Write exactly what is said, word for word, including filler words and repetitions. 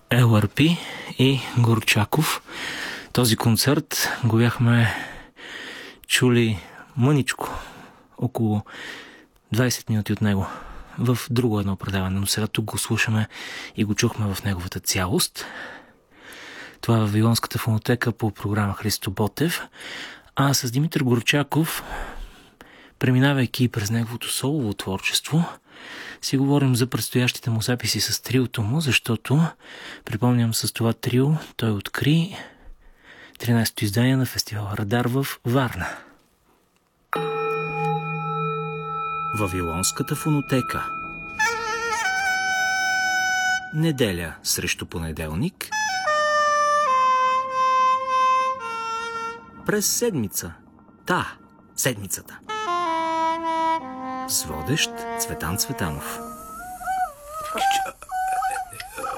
Ел Ар Пи и Горчаков. Този концерт го бяхме чули мъничко, около двайсет минути от него в друго едно предаване, но сега тук го слушаме и го чухме в неговата цялост. Това е Вавилонската фонотека по програма Христо Ботев, а с Димитър Горчаков, преминавайки през неговото солово творчество, си говорим за предстоящите му записи с триото му, защото, припомням, с това трио той откри тринайсето издание на фестивала Радар в Варна. Вавилонската фонотека. Неделя срещу понеделник. През седмица. Та, седмицата. С водещ Цветан Цветанов.